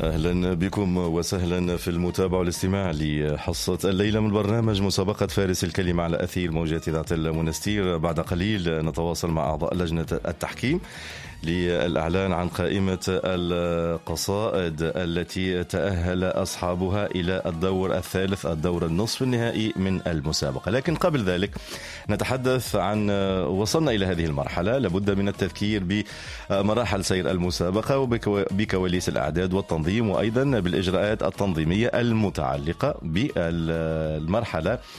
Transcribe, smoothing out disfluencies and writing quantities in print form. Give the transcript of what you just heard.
أهلا بكم وسهلا في المتابعة والاستماع لحصة الليلة من برنامج مسابقة فارس الكلمة على أثير موجات إذاعة المنستير. بعد قليل نتواصل مع أعضاء لجنة التحكيم للإعلان عن قائمة القصائد التي تأهل أصحابها إلى الدور الثالث، الدور النصف النهائي من المسابقة. لكن قبل ذلك نتحدث عن وصلنا إلى هذه المرحلة، لابد من التذكير بمراحل سير المسابقة وبكواليس الأعداد والتنظيم، وأيضا بالإجراءات التنظيمية المتعلقة بالمرحلة